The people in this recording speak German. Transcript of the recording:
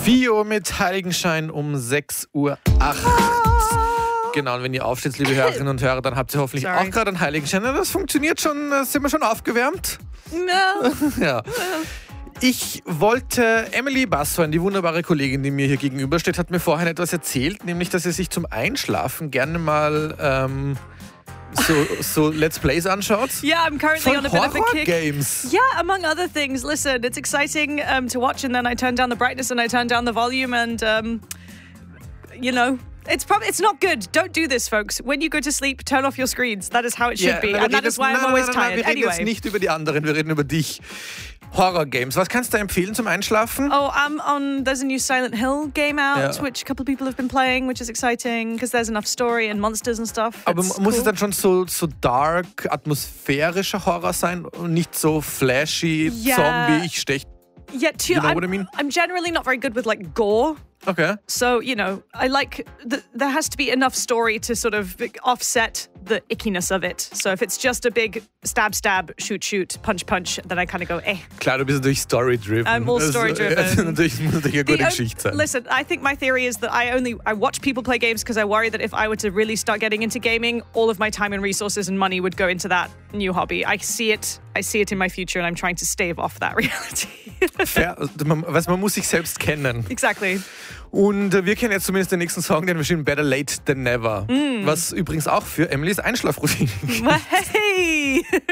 4 Uhr mit Heiligenschein um 6:08 Uhr. Genau, und wenn ihr aufsteht, liebe Hörerinnen und Hörer, dann habt ihr hoffentlich auch gerade einen Heiligenschein. Das funktioniert schon, sind wir schon aufgewärmt? No. Ja. Ich wollte, Emily Basswein, die wunderbare Kollegin, die mir hier gegenübersteht, hat mir vorhin etwas erzählt, nämlich, dass sie sich zum Einschlafen gerne mal so Let's Plays anschaut. Yeah, I'm currently on a bit of a kick. Games. Yeah, among other things. Listen, it's exciting to watch, and then I turn down the brightness and I turn down the volume, and it's not good. Don't do this, folks. When you go to sleep, turn off your screens. That is how it should be, and that is why I'm always tired. Wir reden jetzt nicht über die anderen, wir reden über dich. Horror-Games. Was kannst du empfehlen zum Einschlafen? There's a new Silent Hill game out, which a couple of people have been playing, which is exciting, because there's enough story and monsters and stuff. Aber muss es dann schon so dark, atmosphärischer Horror sein und nicht so flashy, Zombie, ich stech. Yeah, you know what I mean? I'm generally not very good with gore. Okay. So, I like, there has to be enough story to sort of offset the ickiness of it. So if it's just a big stab, shoot, punch, then I kind of go, Klar, du bist natürlich story-driven. I'm all story-driven. Also, natürlich muss natürlich eine gute Geschichte sein. Listen, I think my theory is that I watch people play games because I worry that if I were to really start getting into gaming, all of my time and resources and money would go into that new hobby. I see it in my future, and I'm trying to stave off that reality. Fair, man muss sich selbst kennen. Exactly. Und wir kennen jetzt zumindest den nächsten Song, den wir spielen, Better Late Than Never. Was übrigens auch für Emilys Einschlafroutine Hey.